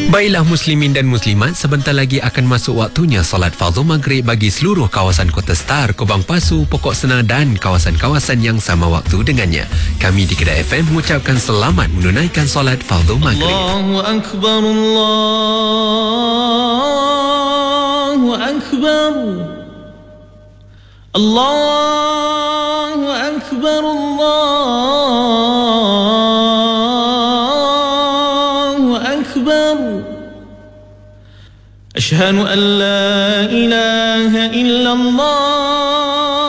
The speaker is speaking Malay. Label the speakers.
Speaker 1: Baiklah muslimin dan muslimat, sebentar lagi akan masuk waktunya solat fardu maghrib bagi seluruh kawasan Kota Star, Kubang Pasu, Pokok Senar dan kawasan-kawasan yang sama waktu dengannya. Kami di Kedah FM mengucapkan selamat menunaikan solat fardu maghrib.
Speaker 2: Allahu Akbar, Allahu Akbar, Allahu Akbar, Allahu Akbar. Ashhadu an la ilaha illallah